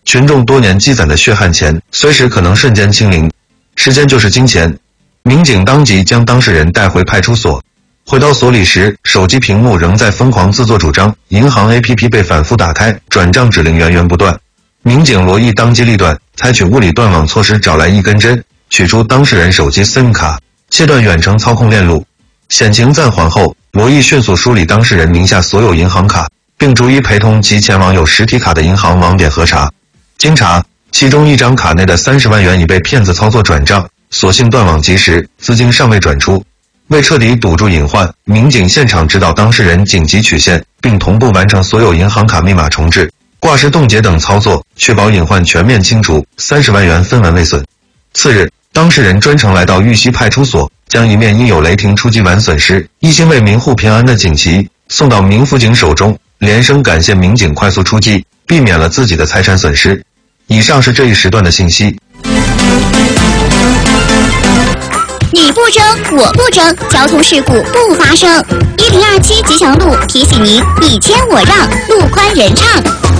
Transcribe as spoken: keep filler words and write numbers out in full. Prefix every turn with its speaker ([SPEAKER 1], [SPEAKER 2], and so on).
[SPEAKER 1] 群众多年积攒的血汗钱，随时可能瞬间清零。时间就是金钱，民警当即将当事人带回派出所。回到所里时，手机屏幕仍在疯狂自作主张，银行 A P P 被反复打开，转账指令源源不断。民警罗毅当机立断，采取物理断网措施，找来一根针，取出当事人手机 SIM 卡，切断远程操控链路。险情暂缓后，罗毅迅速梳理当事人名下所有银行卡，并逐一陪同其前往有实体卡的银行网点核查。经查，其中一张卡内的三十万元已被骗子操作转账，所幸断网及时，资金尚未转出。为彻底堵住隐患，民警现场指导当事人紧急取现，并同步完成所有银行卡密码重置、挂失冻结等操作，确保隐患全面清除，三十万元分文未损。次日，当事人专程来到玉溪派出所，将一面印有雷霆出击完损失、一心为民护平安的锦旗送到民辅警手中，连声感谢民警快速出击，避免了自己的财产损失。以上是这一时段的信息。
[SPEAKER 2] 你不争，我不争，交通事故不发生。一零二七吉祥路提醒您：你谦我让，路宽人畅。